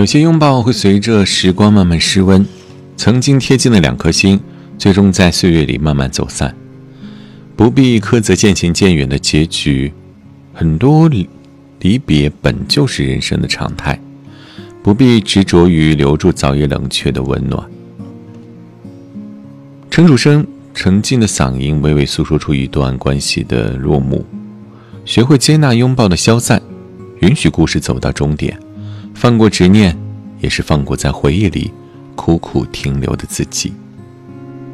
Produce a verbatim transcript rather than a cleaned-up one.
有些拥抱会随着时光慢慢失温，曾经贴近的两颗心，最终在岁月里慢慢走散。不必苛责渐行渐远的结局，很多离别本就是人生的常态，不必执着于留住早已冷却的温暖。陈楚生沉静的嗓音娓娓诉说出一段关系的落幕，学会接纳拥抱的消散，允许故事走到终点，放过执念，也是放过在回忆里苦苦停留的自己。